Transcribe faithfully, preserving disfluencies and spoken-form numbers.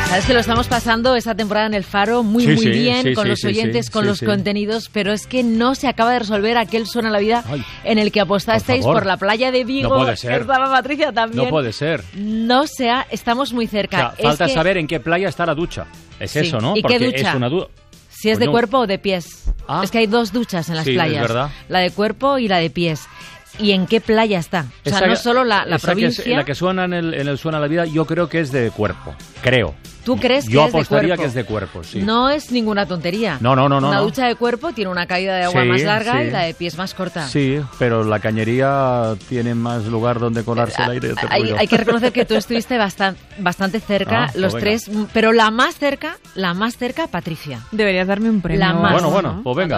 Sabes que lo estamos pasando esta temporada en El Faro muy, Sí, muy sí, bien, sí, con sí, los sí, oyentes, sí, con sí, los sí. contenidos, pero es que no se acaba de resolver aquel Suena la Vida Ay, en el que apostasteis por por, favor. la playa de Vigo. No puede ser. Estaba Patricia también. No puede ser. No sea, estamos muy O cerca. sea, Es falta que saber en qué playa está la ducha. Es Sí. eso, ¿no? ¿Y qué Porque ducha? es una duda. si es de Coño. cuerpo o de pies. Ah. Es que hay dos duchas en las Sí, es playas. verdad. La de cuerpo y la de pies. ¿Y en qué playa está? O sea, Esa- no solo la, la esa que es- provincia. la que suena en el, en el Suena la Vida, yo creo que es de cuerpo. Creo. ¿Tú crees que Yo es de apostaría cuerpo? que es de cuerpo, sí. No es ninguna tontería. No, no, no, no, Una no. ducha de cuerpo tiene una caída de agua Sí, más larga sí. y la de pies más corta. Sí, pero la cañería tiene más lugar donde colarse el aire. te Hay, digo yo. hay que reconocer que tú estuviste bastan- bastante cerca, Ah, pues los venga. tres, pero la más cerca, la más cerca, Patricia. Deberías darme un premio. La más. Bueno, bueno, pues venga.